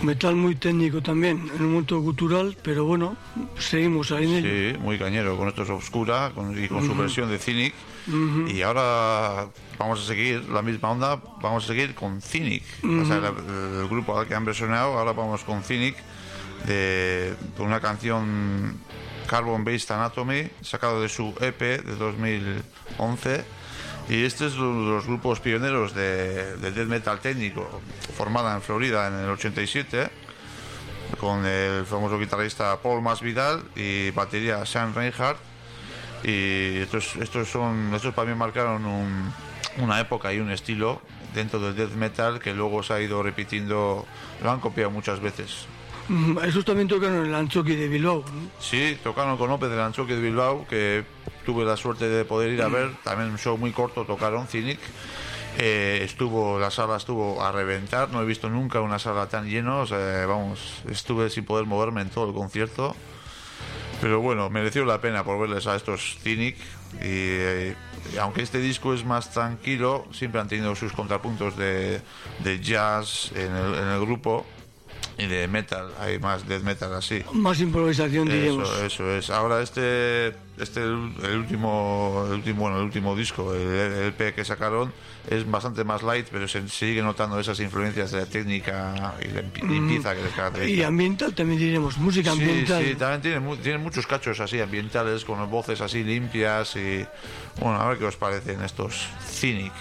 Metal muy técnico también, en un momento cultural, pero bueno, seguimos ahí en ello. Sí, muy cañero, con esto es Obscura y con su versión de Cynic. Y ahora vamos a seguir la misma onda, vamos a seguir con Cynic. O sea, el grupo al que han versionado, ahora vamos con Cynic, con una canción Carbon Based Anatomy, sacado de su EP de 2011. Y este es uno de los grupos pioneros de death metal técnico, formada en Florida en el 87, con el famoso guitarrista Paul Masvidal y batería Sean Reinhardt. Y estos para mí marcaron una época y un estilo dentro del death metal que luego se ha ido repitiendo, lo han copiado muchas veces. Esos también tocaron en el Anchoqui de Bilbao, ¿no? Sí, tocaron con López del Anchoqui de Bilbao, que tuve la suerte de poder ir a ver. También un show muy corto, tocaron Cynic. La sala estuvo a reventar. No he visto nunca una sala tan llena. O sea, vamos, estuve sin poder moverme en todo el concierto. Pero bueno, mereció la pena por verles a estos Cynic. Y aunque este disco es más tranquilo, siempre han tenido sus contrapuntos de jazz en el grupo. Y de metal, hay más death metal así. Más improvisación, diríamos. Eso es. Ahora el último disco, el EP que sacaron, es bastante más light, pero se sigue notando esas influencias de la técnica y la limpieza que les caracteriza. Y ambiental también diríamos, música ambiental. Sí, también tiene muchos cachos así ambientales, con voces así limpias y... Bueno, a ver qué os parecen estos Cynic.